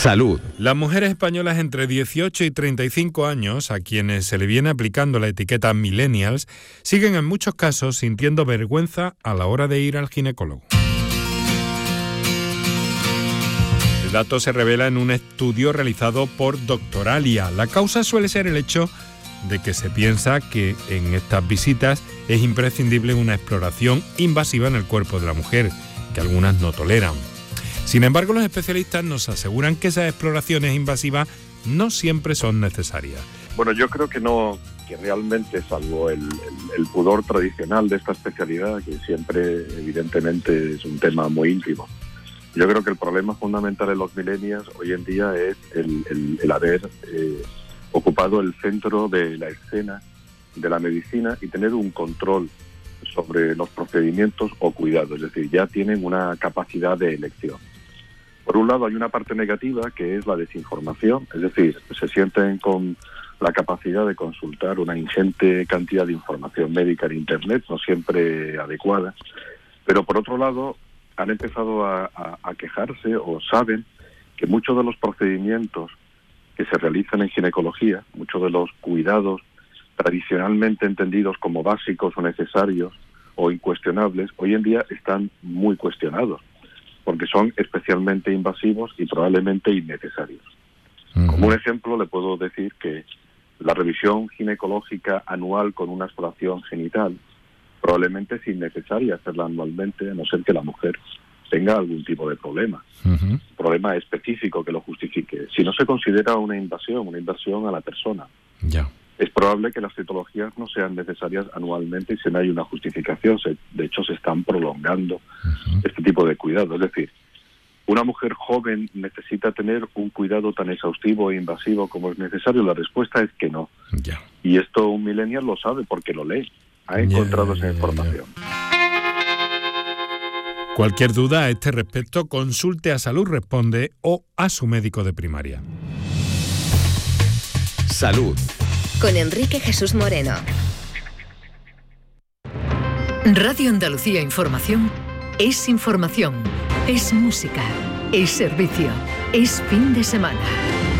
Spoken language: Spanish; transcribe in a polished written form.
Salud. Las mujeres españolas entre 18 y 35 años, a quienes se le viene aplicando la etiqueta millennials, siguen en muchos casos sintiendo vergüenza a la hora de ir al ginecólogo. El dato se revela en un estudio realizado por Doctoralia. La causa suele ser el hecho de que se piensa que en estas visitas es imprescindible una exploración invasiva en el cuerpo de la mujer, que algunas no toleran. Sin embargo, los especialistas nos aseguran que esas exploraciones invasivas no siempre son necesarias. Bueno, yo creo que no, que realmente, salvo el pudor tradicional de esta especialidad, que siempre evidentemente es un tema muy íntimo, yo creo que el problema fundamental de los millennials hoy en día es el haber ocupado el centro de la escena de la medicina y tener un control sobre los procedimientos o cuidados, es decir, ya tienen una capacidad de elección. Por un lado hay una parte negativa que es la desinformación, es decir, se sienten con la capacidad de consultar una ingente cantidad de información médica en Internet, no siempre adecuada, pero por otro lado han empezado a quejarse o saben que muchos de los procedimientos que se realizan en ginecología, muchos de los cuidados tradicionalmente entendidos como básicos o necesarios o incuestionables, hoy en día están muy cuestionados, porque son especialmente invasivos y probablemente innecesarios. Como un ejemplo, le puedo decir que la revisión ginecológica anual con una exploración genital probablemente es innecesaria hacerla anualmente, a no ser que la mujer tenga algún tipo de problema, un problema específico que lo justifique. Si no se considera una inversión a la persona, es probable que las citologías no sean necesarias anualmente y si no hay una justificación. De hecho, se están prolongando este tipo de cuidados. Es decir, ¿una mujer joven necesita tener un cuidado tan exhaustivo e invasivo como es necesario? La respuesta es que no. Y esto un millennial lo sabe porque lo lee. Ha encontrado esa información. Cualquier duda a este respecto, consulte a Salud Responde o a su médico de primaria. Salud. Con Enrique Jesús Moreno. Radio Andalucía Información es información, es música, es servicio, es fin de semana.